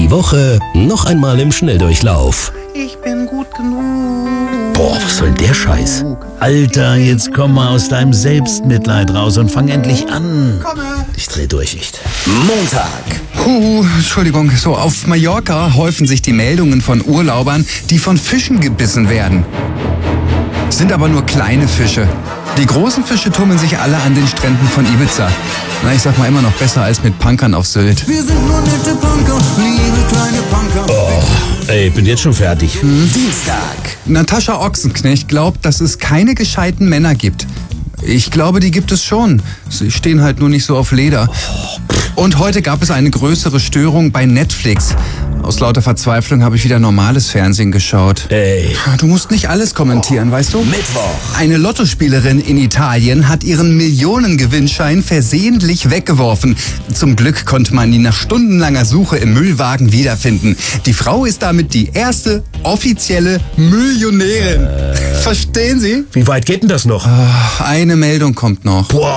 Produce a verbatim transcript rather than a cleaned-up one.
Die Woche noch einmal im Schnelldurchlauf. Ich bin gut genug. Boah, was soll denn der Scheiß? Alter, jetzt komm mal aus deinem Selbstmitleid raus und fang endlich an. Ich dreh durch, echt. Montag. Puh, Entschuldigung. So, auf Mallorca häufen sich die Meldungen von Urlaubern, die von Fischen gebissen werden. Sind aber nur kleine Fische. Die großen Fische tummeln sich alle an den Stränden von Ibiza. Na, ich sag mal immer noch besser als mit Punkern auf Sylt. Wir sind nur nette Punker, liebe kleine Punker. Oh, ey, bin jetzt schon fertig. Hm. Dienstag. Natascha Ochsenknecht glaubt, dass es keine gescheiten Männer gibt. Ich glaube, die gibt es schon. Sie stehen halt nur nicht so auf Leder. Und heute gab es eine größere Störung bei Netflix. Aus lauter Verzweiflung habe ich wieder normales Fernsehen geschaut. Ey. Du musst nicht alles kommentieren, weißt du? Mittwoch. Eine Lottospielerin in Italien hat ihren Millionengewinnschein versehentlich weggeworfen. Zum Glück konnte man ihn nach stundenlanger Suche im Müllwagen wiederfinden. Die Frau ist damit die erste offizielle Millionärin. Äh. Verstehen Sie? Wie weit geht denn das noch? Eine Meldung kommt noch. Boah.